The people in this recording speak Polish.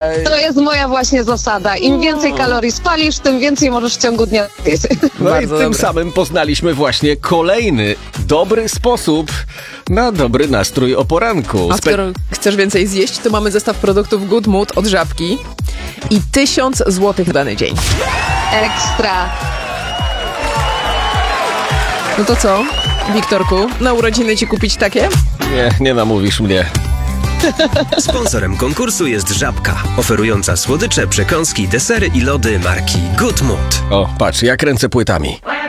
To jest moja właśnie zasada. Im więcej kalorii spalisz, tym więcej możesz w ciągu dnia zjeść. No i Bardzo tym dobre. samym poznaliśmy właśnie kolejny dobry sposób na dobry nastrój o poranku. A skoro chcesz więcej zjeść, to mamy zestaw produktów Good Mood od Żabki i 1000 zł na dany dzień. Ekstra. No to co, Wiktorku, na urodziny ci kupić takie? Nie namówisz mnie. Sponsorem konkursu jest Żabka, oferująca słodycze, przekąski, desery i lody marki Good Mood. O, patrz, ja kręcę płytami.